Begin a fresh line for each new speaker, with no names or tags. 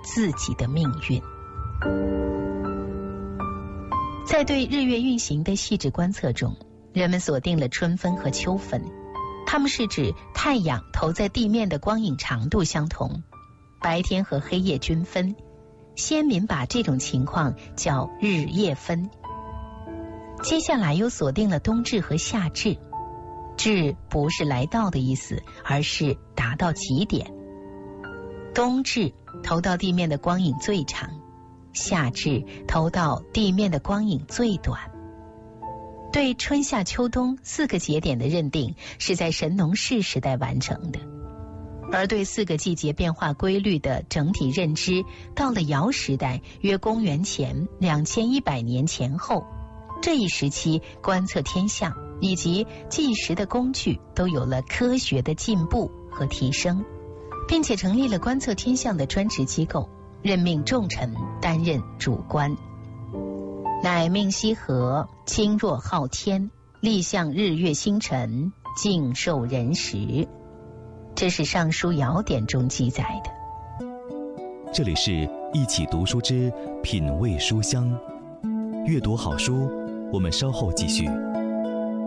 自己的命运。在对日月运行的细致观测中，人们锁定了春分和秋分，它们是指太阳投在地面的光影长度相同，白天和黑夜均分。先民把这种情况叫日夜分。接下来又锁定了冬至和夏至，至不是来到的意思，而是达到极点。冬至投到地面的光影最长，夏至投到地面的光影最短。对春夏秋冬4个节点的认定是在神农氏时代完成的，而对4个季节变化规律的整体认知，到了尧时代，约公元前2100年前后，这一时期观测天象以及计时的工具都有了科学的进步和提升，并且成立了观测天象的专职机构，任命重臣担任主官。乃命羲和清若昊天，立象日月星辰，敬受人时。这是《尚书尧典》中记载的。
这里是一起读书之品味书香，阅读好书，我们稍后继续。